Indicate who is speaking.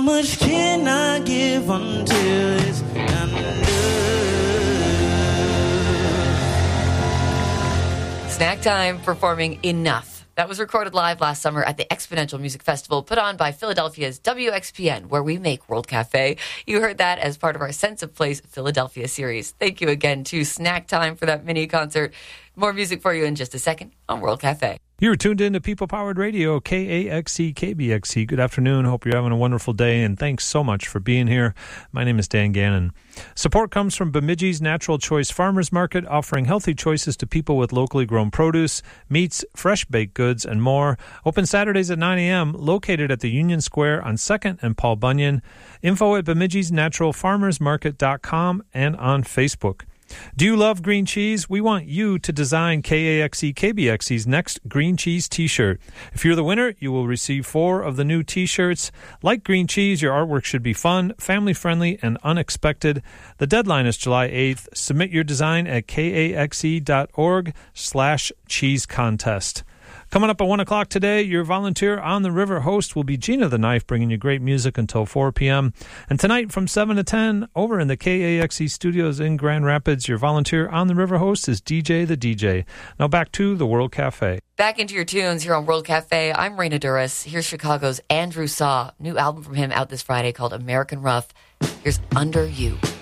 Speaker 1: much can I give until it's undone?
Speaker 2: Snack Time performing Enough. That was recorded live last summer at the Exponential Music Festival put on by Philadelphia's WXPN, where we make World Cafe. You heard that as part of our Sense of Place Philadelphia series. Thank you again to Snack Time for that mini concert. More music for you in just a second on World Cafe.
Speaker 3: You're tuned in to People Powered Radio, KAXE, KBXE. Good afternoon. Hope you're having a wonderful day, and thanks so much for being here. My name is Dan Gannon. Support comes from Bemidji's Natural Choice Farmers Market, offering healthy choices to people with locally grown produce, meats, fresh baked goods, and more. Open Saturdays at 9 a.m., located at the Union Square on 2nd and Paul Bunyan. Info at Bemidji'sNaturalFarmersMarket.com and on Facebook. Do you love green cheese? We want you to design KAXE KBXE's next green cheese t-shirt. If you're the winner, you will receive 4 of the new t-shirts. Like green cheese, your artwork should be fun, family-friendly, and unexpected. The deadline is July 8th. Submit your design at kaxe.org/cheese contest. Coming up at 1 o'clock today, your volunteer on the river host will be Gina the Knife, bringing you great music until 4 p.m. And tonight from 7 to 10, over in the KAXE studios in Grand Rapids, your volunteer on the river host is DJ the DJ. Now back to the World Cafe.
Speaker 2: Back into your tunes here on World Cafe. I'm Raina Duras. Here's Chicago's Andrew Saw. New album from him out this Friday called American Rough. Here's Under You.